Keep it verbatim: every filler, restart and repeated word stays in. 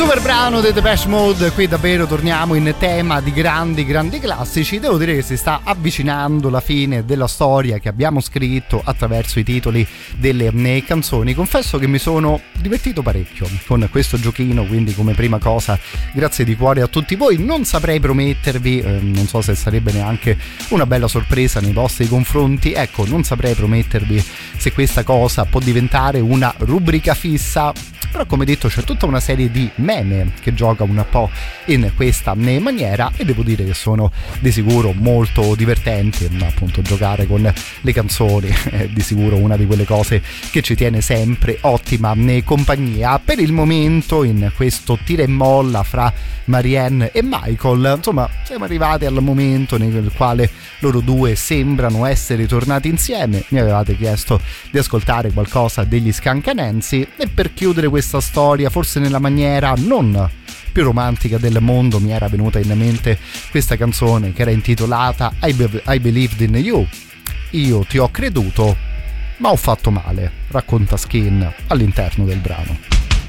Super brano dei Depeche Mode, qui davvero torniamo in tema di grandi grandi classici. Devo dire che si sta avvicinando la fine della storia che abbiamo scritto attraverso i titoli delle canzoni. Confesso che mi sono divertito parecchio con questo giochino, quindi come prima cosa grazie di cuore a tutti voi. Non saprei promettervi, eh, non so se sarebbe neanche una bella sorpresa nei vostri confronti, ecco, non saprei promettervi se questa cosa può diventare una rubrica fissa, però come detto c'è tutta una serie di meme che gioca un po' in questa maniera e devo dire che sono di sicuro molto divertenti. Appunto, giocare con le canzoni è di sicuro una di quelle cose che ci tiene sempre ottima compagnia. Per il momento, in questo tira e molla fra Marianne e Michael, insomma, siamo arrivati al momento nel quale loro due sembrano essere tornati insieme. Mi avevate chiesto di ascoltare qualcosa degli Skunk Anansi e per chiudere questa storia, forse nella maniera non più romantica del mondo, mi era venuta in mente questa canzone che era intitolata I, Be- I Believed in You. Io ti ho creduto, ma ho fatto male, racconta Skin all'interno del brano.